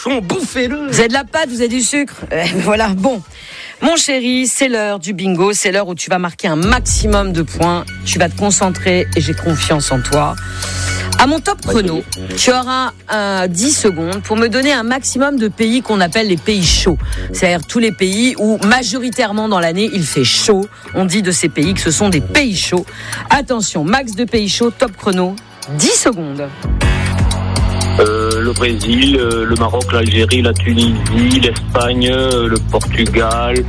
Bouffez-le. Vous avez de la pâte, vous avez du sucre. Voilà, bon. Mon chéri, c'est l'heure du bingo. C'est l'heure où tu vas marquer un maximum de points. Tu vas te concentrer et j'ai confiance en toi. À mon top chrono, tu auras 10 secondes pour me donner un maximum de pays qu'on appelle les pays chauds. C'est-à-dire tous les pays où majoritairement dans l'année il fait chaud. On dit de ces pays que ce sont des pays chauds. Attention, max de pays chauds, top chrono, 10 secondes. Le Brésil, le Maroc, l'Algérie, la Tunisie, l'Espagne, le Portugal,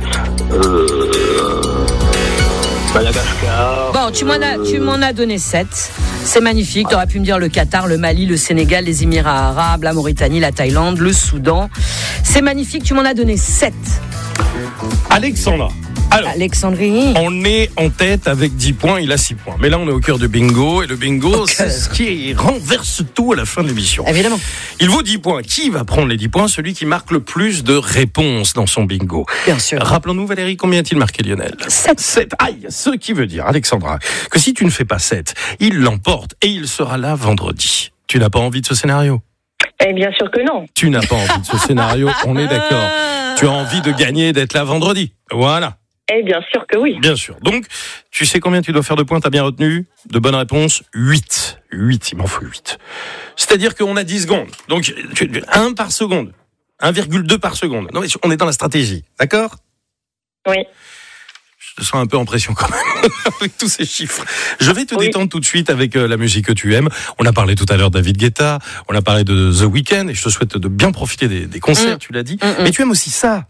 Madagascar. Bon, tu m'en as donné 7. C'est magnifique. Tu aurais pu me dire le Qatar, le Mali, le Sénégal, les Émirats arabes, la Mauritanie, la Thaïlande, le Soudan. C'est magnifique. Tu m'en as donné 7. Alexandra. Alors, Alexandrie. on est en tête avec 10 points, il a 6 points. Mais là, on est au cœur du bingo. Et le bingo, c'est ce qui renverse tout à la fin de l'émission. Évidemment. Il vaut 10 points. Qui va prendre les 10 points? Celui qui marque le plus de réponses dans son bingo. Bien sûr. Rappelons-nous, Valérie, combien a-t-il marqué, Lionel? 7. Aïe, ce qui veut dire, Alexandra, que si tu ne fais pas 7, il l'emporte et il sera là vendredi. Tu n'as pas envie de ce scénario? Eh bien sûr que non. Tu n'as pas envie de ce scénario, on est d'accord. Tu as envie de gagner, d'être là vendredi. Voilà. Eh bien sûr que oui. Bien sûr. Donc, tu sais combien tu dois faire de points? T'as bien retenu? De bonnes réponses? 8. 8, il m'en faut 8. C'est-à-dire qu'on a 10 secondes. Donc, 1 par seconde. 1,2 par seconde. Non, mais on est dans la stratégie. D'accord? Oui. Je te sens un peu en pression quand même, avec tous ces chiffres. Je vais te détendre tout de suite avec la musique que tu aimes. On a parlé tout à l'heure de David Guetta, on a parlé de The Weeknd, et je te souhaite de bien profiter des concerts, tu l'as dit. Mais tu aimes aussi ça.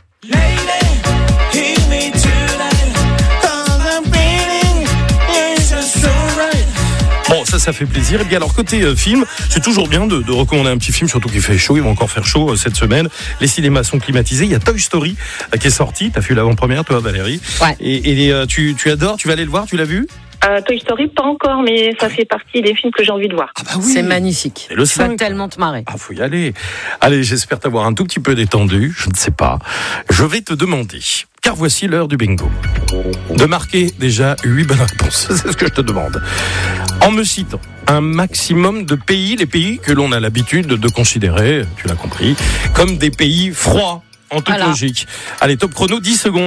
Bon, ça fait plaisir. Et bien alors, côté film, c'est toujours bien de recommander un petit film, surtout qu'il fait chaud, il va encore faire chaud cette semaine. Les cinémas sont climatisés. Il y a Toy Story qui est sorti. T'as fait l'avant-première, toi, Valérie? Ouais. Et tu adores, tu vas aller le voir, tu l'as vu? Toy Story, pas encore, mais ça fait partie des films que j'ai envie de voir. Ah bah oui. C'est magnifique. Et le tu vas 5. tellement te marrer. Ah, faut y aller. Allez, j'espère t'avoir un tout petit peu détendu. Je ne sais pas. Je vais te demander, car voici l'heure du bingo, de marquer déjà 8 bonnes réponses. C'est ce que je te demande. En me citant un maximum de pays, les pays que l'on a l'habitude de considérer, tu l'as compris, comme des pays froids, en toute logique. Allez, top chrono, 10 secondes.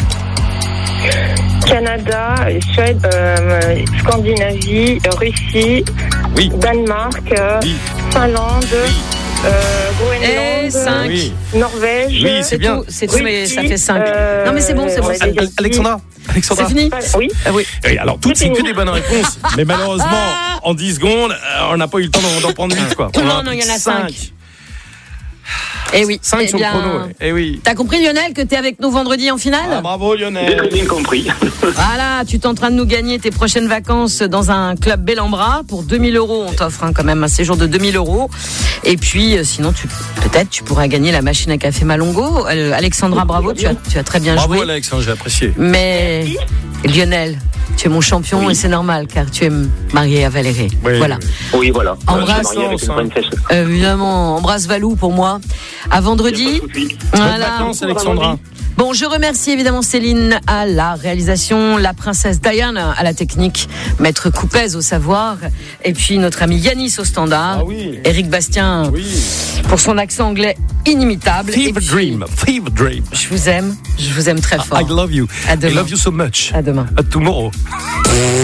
Canada, Suède, Scandinavie, Russie, Danemark, Finlande, Groenland, 5. Norvège. Oui, c'est bien. C'est tout, mais ça fait 5. Non, mais c'est bon. Alexandra, C'est fini? Oui. Oui. Et alors, toutes, c'est que des bonnes réponses. Mais malheureusement, en 10 secondes, on n'a pas eu le temps d'en prendre 8, quoi. Non, il y en a 5. Eh oui. 5 sur le chrono. Eh oui. T'as compris, Lionel, que t'es avec nous vendredi en finale? Ah, bravo, Lionel. J'ai très bien compris. Voilà, tu es en train de nous gagner tes prochaines vacances dans un club bel en bras pour 2 000 €. On t'offre quand même un séjour de 2 000 €. Et puis, sinon, peut-être tu pourras gagner la machine à café Malongo. Alexandra, bravo, tu as très bien joué. Bravo, Alex, j'ai apprécié. Mais Lionel, tu es mon champion et c'est normal car tu es marié à Valérie. Voilà. Oui, voilà. Embrasse, évidemment, embrasse Valou pour moi. À vendredi. Bonnes vacances, Alexandra. Bon, je remercie évidemment Céline à la réalisation, la princesse Diane à la technique, Maître Coupez au savoir, et puis notre ami Yanis au standard, Éric Bastien pour son accent anglais inimitable. Fever Dream. Je vous aime très fort. I love you. À demain. I love you so much. À demain. À tomorrow.